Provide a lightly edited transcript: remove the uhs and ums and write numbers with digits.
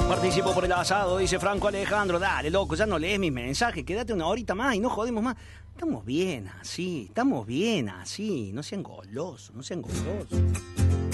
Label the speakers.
Speaker 1: Participo por el asado, dice Franco Alejandro. Dale, loco, ya no lees mis mensajes. Quédate una horita más y no jodemos más. Estamos bien así. No sean golosos, no sean golosos.